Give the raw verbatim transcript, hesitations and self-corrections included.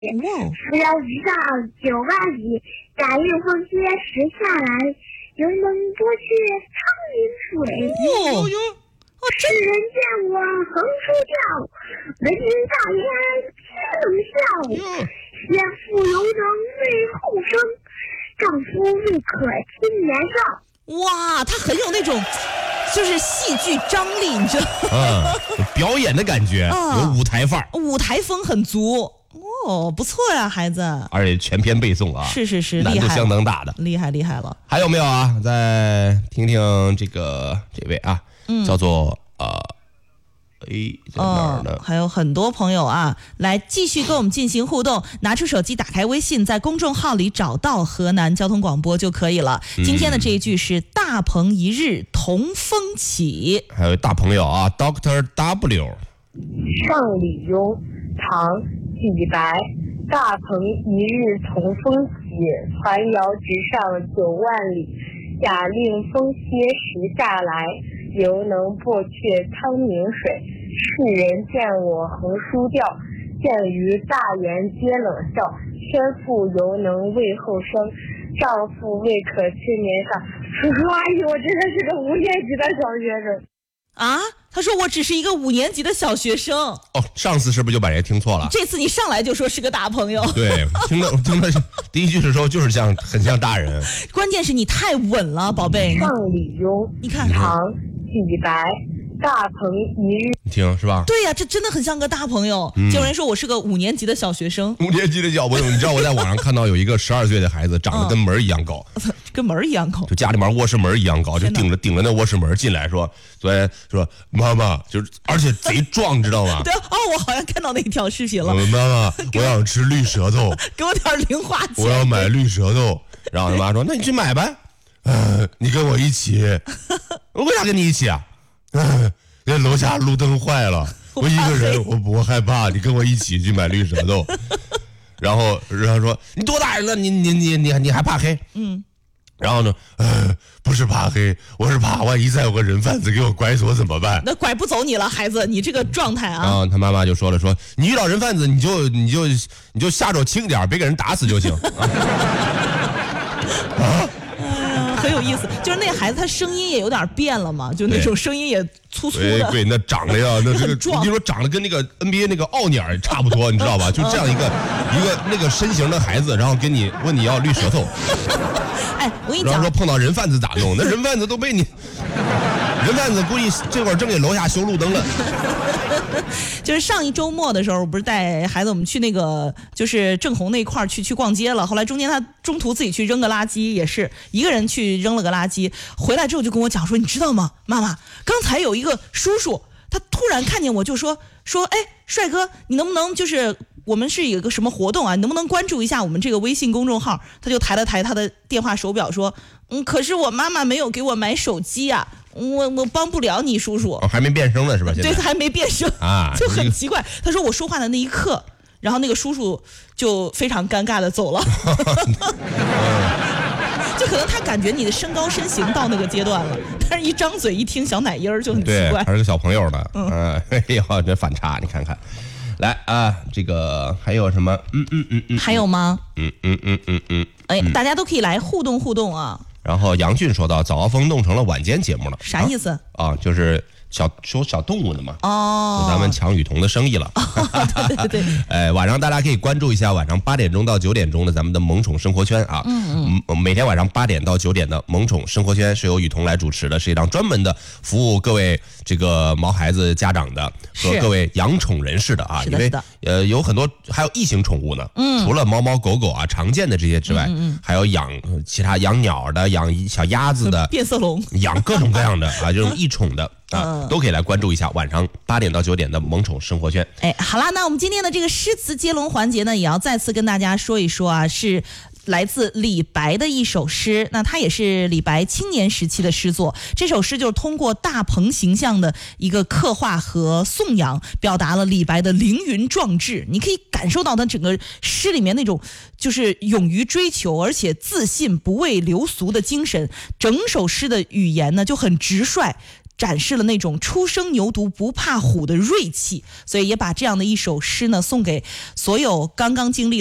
扶摇直上九万里，假令风歇时下来，犹能拨去苍云水。 哟哟， 世人见我横书调，闻名大言皆能笑。先父犹能为后生，丈夫未可亲年少。 哇，他很有那种就是戏剧张力，你知道吗？ 嗯，表演的感觉，嗯、有舞台范儿， 舞台风很足。哦，不错呀，孩子， 而且全篇背诵啊， 是是是， 难度相当大的， 厉害厉害了。 还有没有啊？再听听这个这位啊，嗯、叫做呃，哎，在哪儿呢、 哦？还有很多朋友啊，来继续跟我们进行互动，拿出手机，打开微信，在公众号里找到河南交通广播就可以了。嗯、今天的这一句是“大鹏一日同风起”。 还有大朋友啊 ，Doctor W。 上李邕，唐。李白，大鹏一日同风起，船摇直上九万里。假令风歇时下来，犹能拨却苍明水。世人见我横书调，见于大言皆冷笑。天父犹能为后生，丈夫未可亲年少。叔叔阿姨，我真的是个五年级的小学生啊！他说我只是一个五年级的小学生。 哦，上次是不是就把人听错了？ 这次你上来就说是个大朋友。 对，听到听到第一句的时候就是像很像大人。 关键是你太稳了，宝贝。 上李邕， 你看， 唐李白，大鹏一日。 你听是吧？ 对呀、啊，这真的很像个大朋友。嗯、有人说我是个五年级的小学生。 五年级的小朋友，你知道我在网上看到有一个十二岁的孩子长得跟门一样高。 嗯跟门一样高， 就家里面卧室门一样高，就顶着顶着那卧室门进来说，昨天说妈妈，就是而且贼壮，你知道吗？ 对哦，我好像看到那条视频了。 妈妈，我想吃绿舌头， 给我点零花钱。 我要买绿舌头。然后他妈说，那你去买呗，呃，你跟我一起。我为啥跟你一起啊？呃，那楼下路灯坏了，我一个人，我我害怕，你跟我一起去买绿舌头。然后然后说，你多大人了？你你你你你还怕黑？嗯。然后呢，呃，不是怕黑，我是怕万一再有个人贩子给我拐走怎么办？ 那拐不走你了，孩子，你这个状态啊。 然后他妈妈就说了，说你遇到人贩子，你就你就你就下手轻点，别给人打死就行。啊啊很有意思，就是那孩子他声音也有点变了嘛，就那种声音也粗粗的。 对，那长得呀，那这个你说长得跟那个 N B A 那个奥尼尔差不多，你知道吧？就这样一个一个那个身形的孩子，然后跟你问你要绿舌头。 哎，我跟你讲， 然后说碰到人贩子咋弄？那人贩子都被你，人贩子估计这会儿正给楼下修路灯了。 就是上一周末的时候，不是带孩子我们去那个就是正红那块儿去去逛街了。后来中间他中途自己去扔个垃圾，也是一个人去扔了个垃圾，回来之后就跟我讲说，你知道吗，妈妈，刚才有一个叔叔，他突然看见我就说说，哎，帅哥，你能不能就是我们是有一个什么活动啊？你能不能关注一下我们这个微信公众号？他就抬了抬他的电话手表说，嗯，可是我妈妈没有给我买手机啊。我我帮不了你，叔叔、 哦、还没变声呢是吧？现在对，他还没变声啊， 就很奇怪。他说我说话的那一刻，然后那个叔叔就非常尴尬的走了。就可能他感觉你的身高身形到那个阶段了，但是一张嘴一听小奶音儿就很奇怪， 对，还是个小朋友呢。嗯，哎呦，这反差你看看。来啊，这个还有什么？嗯嗯嗯嗯， 还有吗？ 嗯嗯嗯嗯嗯， 哎，大家都可以来互动互动啊。 然后杨俊说到，早高峰弄成了晚间节目了， 啥意思？ 啊，啊就是小说小动物的嘛。 哦， 咱们抢雨桐的生意了。 哦、对对对。 哎，晚上大家可以关注一下晚上八点钟到九点钟的咱们的萌宠生活圈啊。嗯嗯。每天晚上八点到九点的萌宠生活圈是由雨桐来主持的，是一档专门的服务各位这个毛孩子家长的和各位养宠人士的啊。因为呃有很多还有异形宠物呢。嗯。除了猫猫狗狗啊常见的这些之外，嗯嗯还有养其他养鸟的、养小鸭子的、 变色龙、 养各种各样的啊这种异宠的。啊，都可以来关注一下晚上八点到九点的萌宠生活圈。 哎，好啦，那我们今天的这个诗词接龙环节呢，也要再次跟大家说一说啊，是来自李白的一首诗。那它也是李白青年时期的诗作。这首诗就是通过大鹏形象的一个刻画和颂扬，表达了李白的凌云壮志。你可以感受到他整个诗里面那种就是勇于追求而且自信不畏流俗的精神。整首诗的语言呢就很直率。 展示了那种初生牛犊不怕虎的锐气，所以也把这样的一首诗呢送给所有刚刚经历